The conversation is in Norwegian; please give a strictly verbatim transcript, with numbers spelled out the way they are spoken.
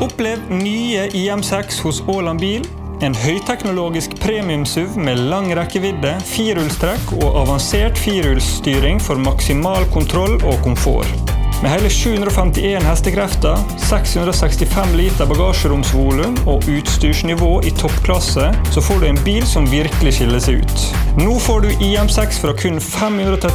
Opplev nye I M seks hos Åland Bil. En høyteknologisk premium-S U V med lang rekkevidde, firehjulstrekk og avansert firehjulsstyring for maksimal kontroll og komfort. Med hele sju hundre og femtien hestekrefter, seks hundre og sekstifem liter bagasjeromsvolum og utstyrsnivå I toppklasse, så får du en bil som virkelig skiller seg ut. Nå får du I M seks fra kun fem hundre og